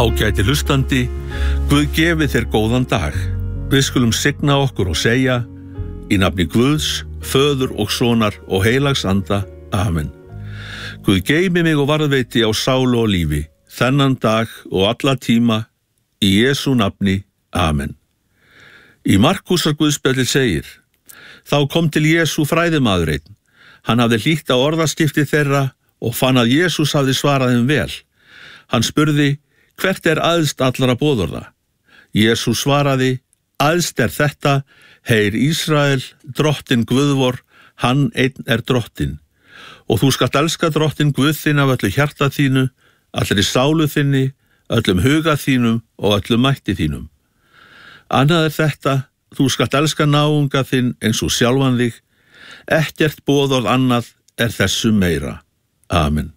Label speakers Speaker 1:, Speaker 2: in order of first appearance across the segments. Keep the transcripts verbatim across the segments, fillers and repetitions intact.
Speaker 1: Ágæti hlustandi, Guð gefi þér góðan dag. Við skulum signa okkur og segja, í nafni Guðs, Föður og Sonar og heilags anda. Amen. Guð geymi mig og varðveiti á sálu og lífi, þennan dag og alla tíma, í Jesú nafni. Amen. Í Markúsar Guðspjalli segir, þá kom til Jesú fræðimaður einn. Hann hafði hlýtt á orðaskipti þeirra og fann að Jesús hafði svarað þeim vel. Hann spurði, hvert er æðst allra boðorða? Jesús svaraði, æðst er þetta, heyr Ísrael, drottinn Guð vor, hann einn er drottinn. Og þú skalt elska drottinn Guð þinn af öllu hjarta þínu, allri sálu þinni, öllum huga þínum og öllum mætti þínum. Annað er þetta, þú skalt elska náunga þinn eins og sjálfan þig, ekkert boðorð annað er þessu meira. Amen.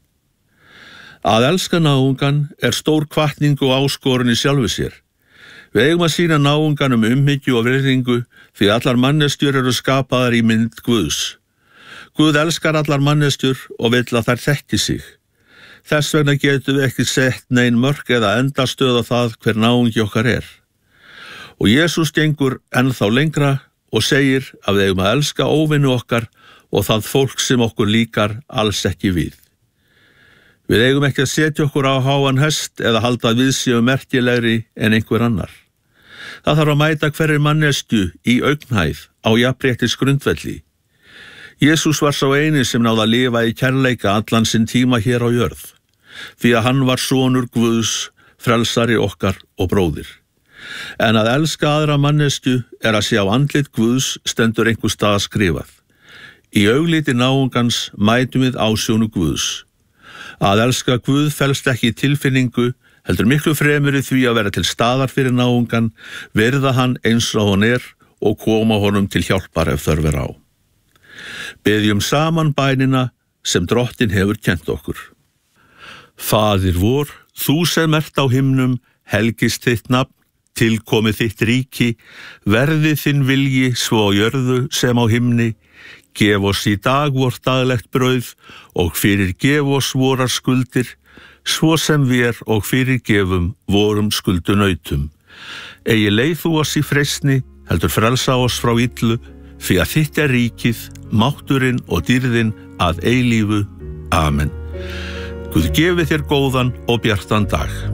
Speaker 1: Að elska náungan er stór hvatning og áskorun í sjálfu sér. Við eigum að sýna náunganum umhyggju og virðingu því allar manneskjur eru skapaðar í mynd Guðs. Guð elskar allar manneskjur og vill að þær þekki sig. Þess vegna getum við ekki sett nein mörk eða endastöð á það hver náungi okkar er. Og Jesús gengur ennþá lengra og segir að við eigum að elska óvini okkar og það fólk sem okkur líkar alls ekki við. Við eigum ekki að setja okkur á háan hest eða halda að við séum merkilegri en einhver annar. Það þarf að mæta hverri manneskju í augnhæð á jafnréttis grundvelli. Jesús var sá eini sem náði að lifa í kærleika allan sinn tíma hér á jörð, því að hann var sonur Guðs, frelsari okkar og bróðir. En að elska aðra manneskju er að sjá andlit Guðs stendur einhvers staðar skrifað. Í augliti náungans mætum við ásjónu Guðs. Að elska Guð felst ekki í tilfinningu, heldur miklu fremur í því að vera til staðar fyrir náungan, virða hann eins og hann er og koma honum til hjálpar ef þörf er á. Biðjum saman bænina sem drottinn hefur kennt okkur. Faðir vor, þú sem ert á himnum, helgist þitt nafn, tilkomi þitt ríki, verði þinn vilji svo á jörðu sem á himni. Gef oss í dag vort daglegt brauð og fyrirgef oss vorar skuldir, svo sem við og fyrirgefum vorum skuldunautum. Eigi leið þú oss í freistni, heldur frelsa oss frá illu, því að þitt er ríkið, mátturinn og dýrðin að eilífu. Amen. Guð gefi þér góðan og bjartan dag.